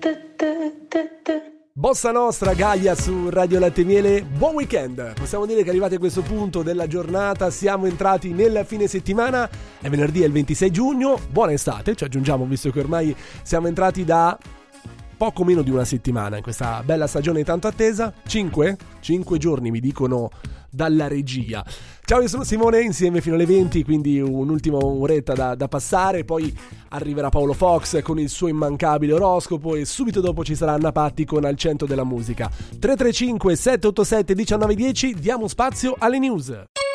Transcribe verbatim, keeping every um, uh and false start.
Bossa Nostra, Gaia su Radio Latte e Miele. Buon weekend, possiamo dire che arrivati a questo punto della giornata siamo entrati nel fine settimana, è venerdì, è il ventisei giugno, buona estate, ci aggiungiamo visto che ormai siamo entrati da poco meno di una settimana in questa bella stagione tanto attesa. Cinque? Cinque giorni mi dicono dalla regia. Ciao, io sono Simone, insieme fino alle venti, quindi un'ultima oretta da, da passare, poi arriverà Paolo Fox con il suo immancabile oroscopo e subito dopo ci sarà Anna Patti con Al Centro della Musica. tre tre cinque sette otto sette uno nove uno zero, diamo spazio alle news.